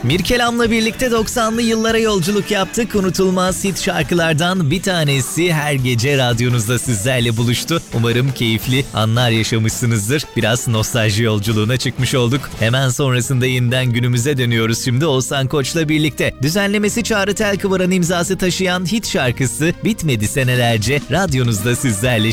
Mirkelam'la birlikte 90'lı yıllara yolculuk yaptık. Unutulmaz hit şarkılardan bir tanesi her gece radyonuzda sizlerle buluştu. Umarım keyifli anlar yaşamışsınızdır. Biraz nostalji yolculuğuna çıkmış olduk. Hemen sonrasında yeniden günümüze dönüyoruz şimdi Oğuzhan Koç'la birlikte. Düzenlemesi Çağrı Telkıvaran imzası taşıyan hit şarkısı Bitmedi Senelerce radyonuzda sizlerle